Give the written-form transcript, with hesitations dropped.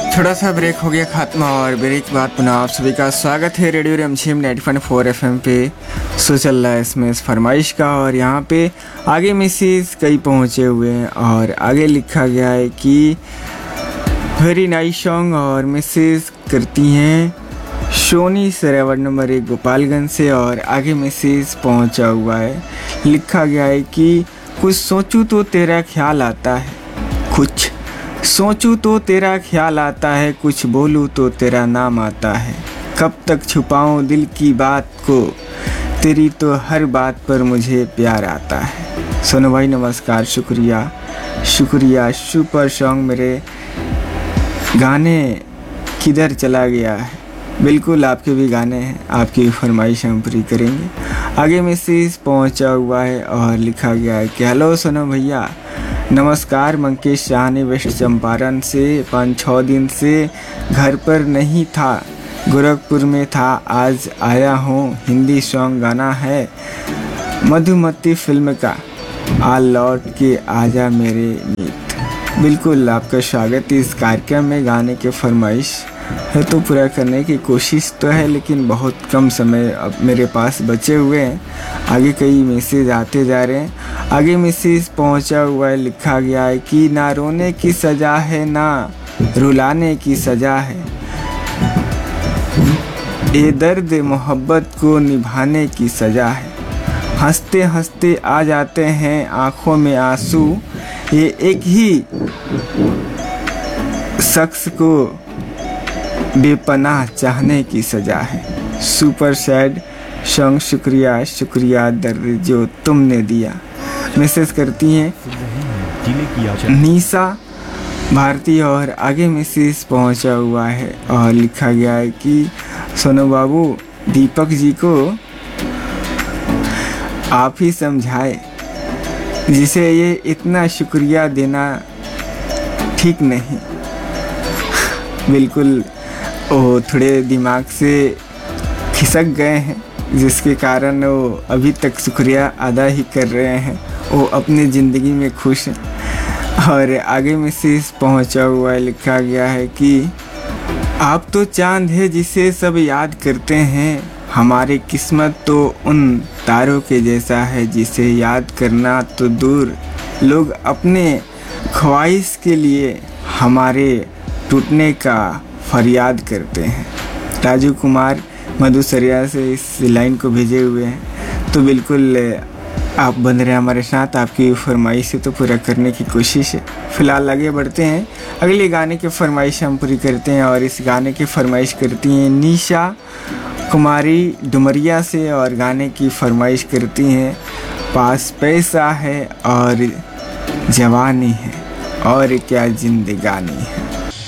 थोड़ा सा ब्रेक हो गया खात्मा और ब्रेक के बाद पुनः आप सभी का स्वागत है रेडियो रिमझिम 90.4 एफएम पे। सो चल रहा है इसमें फरमाइश का और यहाँ पे आगे मैसेज कई पहुँचे हुए हैं और आगे लिखा गया है कि वेरी नाइस सॉन्ग और मैसेज करती हैं सोनी सरावर नंबर 1 गोपालगंज से। और आगे मैसेज पहुँचा हुआ है, लिखा गया है कि कुछ सोचूं तो तेरा ख्याल आता है, कुछ सोचूं तो तेरा ख्याल आता है, कुछ बोलूं तो तेरा नाम आता है। कब तक छुपाऊं दिल की बात को, तेरी तो हर बात पर मुझे प्यार आता है। सोनू भाई नमस्कार, शुक्रिया शुक्रिया। Super song. मेरे गाने किधर चला गया है? बिल्कुल आपके भी गाने हैं, आपकी फरमाइश हम पूरी करेंगे। आगे मैसेज पहुंचा हुआ है और लिखा गया है कि हेलो सोनू भैया, नमस्कार। मंकेश शाह ने वेस्ट चंपारण से 5-6 दिन से घर पर नहीं था, गोरखपुर में था, आज आया हूँ। हिंदी सॉन्ग गाना है मधुमती फिल्म का, आ लौट के आजा मेरे मीत। बिल्कुल आपका स्वागत इस कार्यक्रम में। गाने के फरमाइश है तो पूरा करने की कोशिश तो है, लेकिन बहुत कम समय अब मेरे पास बचे हुए हैं। आगे कई मैसेज आते जा रहे हैं। आगे मैसेज पहुंचा हुआ है, लिखा गया है कि ना रोने की सज़ा है ना रुलाने की सज़ा है, ये दर्द मोहब्बत को निभाने की सज़ा है। हंसते हंसते आ जाते हैं आँखों में आंसू, ये एक ही शख्स को बेपनाह चाहने की सज़ा है। Super sad song. शुक्रिया शुक्रिया दर्द जो तुमने दिया। मैसेज करती हैं निशा भारती और आगे मैसेज पहुंचा हुआ है और लिखा गया है कि सोनू बाबू दीपक जी को आप ही समझाए, जिसे ये इतना शुक्रिया देना ठीक नहीं। बिल्कुल वो थोड़े दिमाग से खिसक गए हैं, जिसके कारण वो अभी तक शुक्रिया अदा ही कर रहे हैं। वो अपनी ज़िंदगी में खुश हैं। और आगे मैसेज पहुंचा हुआ है, लिखा गया है कि आप तो चांद है जिसे सब याद करते हैं, हमारी किस्मत तो उन तारों के जैसा है जिसे याद करना तो दूर, लोग अपने ख्वाहिश के लिए हमारे टूटने का फरियाद करते हैं। राजू कुमार मधुसरिया से इस लाइन को भेजे हुए हैं। तो बिल्कुल आप बन रहे हमारे साथ, आपकी फरमाइश से तो पूरा करने की कोशिश है। फ़िलहाल आगे बढ़ते हैं, अगले गाने की फरमाइश हम पूरी करते हैं। और इस गाने की फरमाइश करती हैं निशा कुमारी डुमरिया से और गाने की फरमाइश करती हैं पास पैसा है और जवानी है और क्या जिंदगानी है।